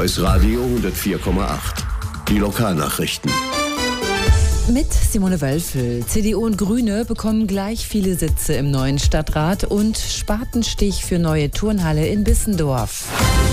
LOS Radio 104,8. Die Lokalnachrichten. Mit Simone Wölfel. CDU und Grüne bekommen gleich viele Sitze im neuen Stadtrat und Spatenstich für neue Turnhalle in Bissendorf.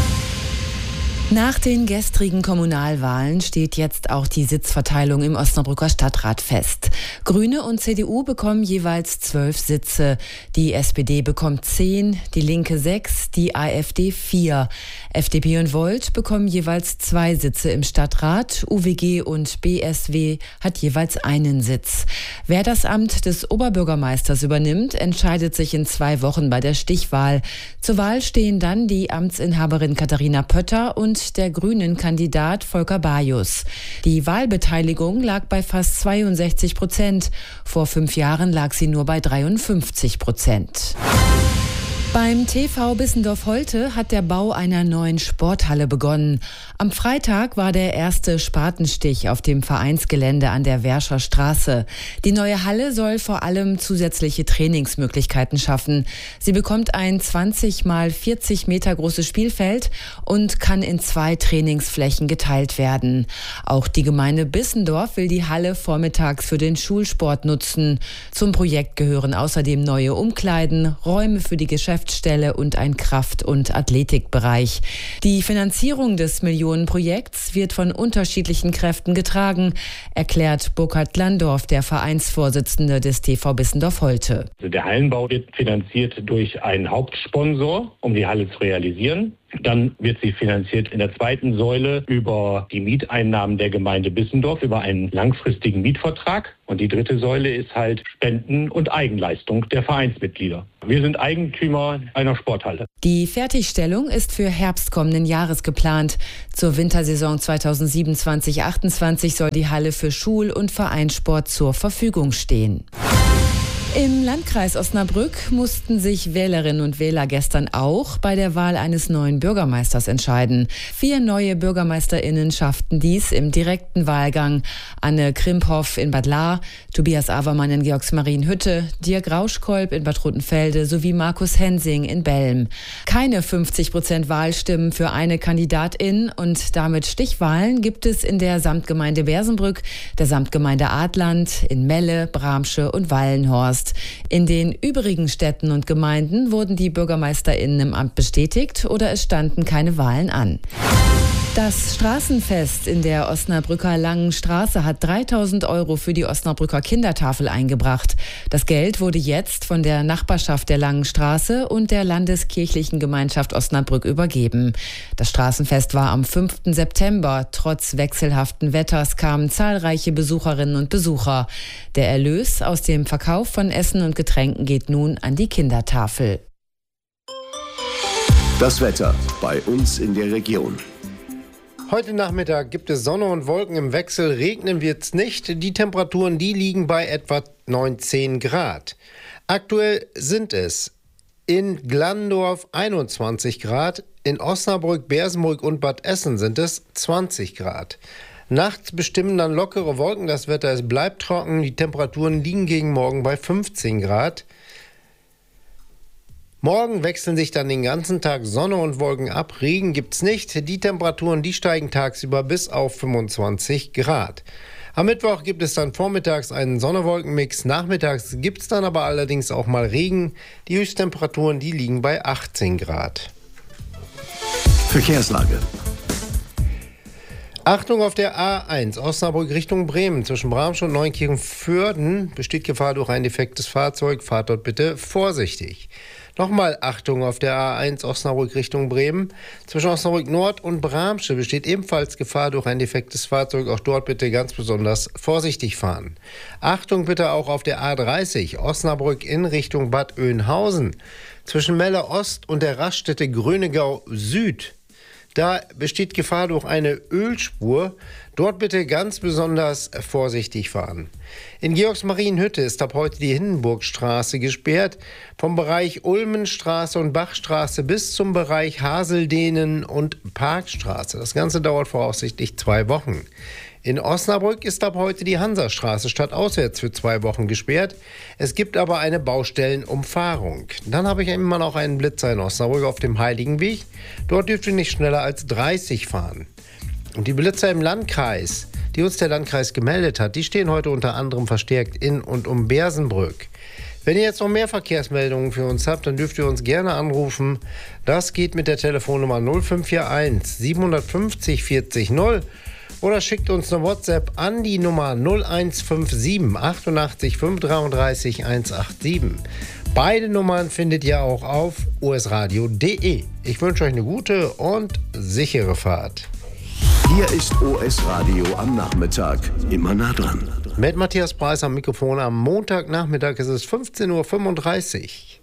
Nach den gestrigen Kommunalwahlen steht jetzt auch die Sitzverteilung im Osnabrücker Stadtrat fest. Grüne und CDU bekommen jeweils 12 Sitze. Die SPD bekommt 10, die Linke 6, die AfD 4. FDP und Volt bekommen jeweils 2 Sitze im Stadtrat. UWG und BSW hat jeweils einen Sitz. Wer das Amt des Oberbürgermeisters übernimmt, entscheidet sich in 2 Wochen bei der Stichwahl. Zur Wahl stehen dann die Amtsinhaberin Katharina Pötter und der Grünen-Kandidat Volker Bajus. Die Wahlbeteiligung lag bei fast 62%. Vor 5 Jahren lag sie nur bei 53%. Beim TV Bissendorf-Holte hat der Bau einer neuen Sporthalle begonnen. Am Freitag war der erste Spatenstich auf dem Vereinsgelände an der Wärscher Straße. Die neue Halle soll vor allem zusätzliche Trainingsmöglichkeiten schaffen. Sie bekommt ein 20 mal 40 Meter großes Spielfeld und kann in 2 Trainingsflächen geteilt werden. Auch die Gemeinde Bissendorf will die Halle vormittags für den Schulsport nutzen. Zum Projekt gehören außerdem neue Umkleiden, Räume für die Geschäftsstelle und ein Kraft- und Athletikbereich. Die Finanzierung des Millionenprojekts wird von unterschiedlichen Kräften getragen, erklärt Burkhard Landorf, der Vereinsvorsitzende des TV Bissendorf-Holte. Also der Hallenbau wird finanziert durch einen Hauptsponsor, um die Halle zu realisieren. Dann wird sie finanziert in der zweiten Säule über die Mieteinnahmen der Gemeinde Bissendorf, über einen langfristigen Mietvertrag. Und die dritte Säule ist halt Spenden und Eigenleistung der Vereinsmitglieder. Wir sind Eigentümer einer Sporthalle. Die Fertigstellung ist für Herbst kommenden Jahres geplant. Zur Wintersaison 2027/28 soll die Halle für Schul- und Vereinssport zur Verfügung stehen. Im Landkreis Osnabrück mussten sich Wählerinnen und Wähler gestern auch bei der Wahl eines neuen Bürgermeisters entscheiden. 4 neue BürgermeisterInnen schafften dies im direkten Wahlgang. Anne Krimphoff in Bad Lahr, Tobias Avermann in Georgsmarienhütte, Dirk Rauschkolb in Bad Rotenfelde sowie Markus Hensing in Belm. Keine 50% Wahlstimmen für eine Kandidatin und damit Stichwahlen gibt es in der Samtgemeinde Bersenbrück, der Samtgemeinde Adland, in Melle, Bramsche und Wallenhorst. In den übrigen Städten und Gemeinden wurden die BürgermeisterInnen im Amt bestätigt oder es standen keine Wahlen an. Das Straßenfest in der Osnabrücker Langen Straße hat 3.000 € für die Osnabrücker Kindertafel eingebracht. Das Geld wurde jetzt von der Nachbarschaft der Langen Straße und der Landeskirchlichen Gemeinschaft Osnabrück übergeben. Das Straßenfest war am 5. September. Trotz wechselhaften Wetters kamen zahlreiche Besucherinnen und Besucher. Der Erlös aus dem Verkauf von Essen und Getränken geht nun an die Kindertafel. Das Wetter bei uns in der Region. Heute Nachmittag gibt es Sonne und Wolken im Wechsel, regnen wird's nicht. Die Temperaturen, die liegen bei etwa 19 Grad. Aktuell sind es in Glandorf 21 Grad, in Osnabrück, Bersenbrück und Bad Essen sind es 20 Grad. Nachts bestimmen dann lockere Wolken, das Wetter es bleibt trocken, die Temperaturen liegen gegen morgen bei 15 Grad. Morgen wechseln sich dann den ganzen Tag Sonne und Wolken ab, Regen gibt's nicht. Die Temperaturen, die steigen tagsüber bis auf 25 Grad. Am Mittwoch gibt es dann vormittags einen Sonne-Wolken-Mix, nachmittags gibt's dann aber allerdings auch mal Regen. Die Höchsttemperaturen, die liegen bei 18 Grad. Verkehrslage. Achtung auf der A1 Osnabrück Richtung Bremen. Zwischen Bramsche und Neunkirchen-Fürden besteht Gefahr durch ein defektes Fahrzeug. Fahrt dort bitte vorsichtig. Nochmal Achtung auf der A1 Osnabrück Richtung Bremen. Zwischen Osnabrück Nord und Bramsche besteht ebenfalls Gefahr durch ein defektes Fahrzeug. Auch dort bitte ganz besonders vorsichtig fahren. Achtung bitte auch auf der A30 Osnabrück in Richtung Bad Oeynhausen. Zwischen Melle Ost und der Raststätte Grönegau Süd. Da besteht Gefahr durch eine Ölspur. Dort bitte ganz besonders vorsichtig fahren. In Georgsmarienhütte ist ab heute die Hindenburgstraße gesperrt. Vom Bereich Ulmenstraße und Bachstraße bis zum Bereich Haseldehnen und Parkstraße. Das Ganze dauert voraussichtlich 2 Wochen. In Osnabrück ist ab heute die Hansastraße stadtauswärts für 2 Wochen gesperrt. Es gibt aber eine Baustellenumfahrung. Dann habe ich immer noch einen Blitzer in Osnabrück auf dem Heiligenweg. Dort dürft ihr nicht schneller als 30 fahren. Und die Blitzer im Landkreis, die uns der Landkreis gemeldet hat, die stehen heute unter anderem verstärkt in und um Bersenbrück. Wenn ihr jetzt noch mehr Verkehrsmeldungen für uns habt, dann dürft ihr uns gerne anrufen. Das geht mit der Telefonnummer 0541 750 40 0 oder schickt uns eine WhatsApp an die Nummer 0157 88 533 187. Beide Nummern findet ihr auch auf osradio.de. Ich wünsche euch eine gute und sichere Fahrt. Hier ist OS Radio am Nachmittag. Immer nah dran. Mit Matthias Preis am Mikrofon. Am Montagnachmittag ist es 15:35 Uhr.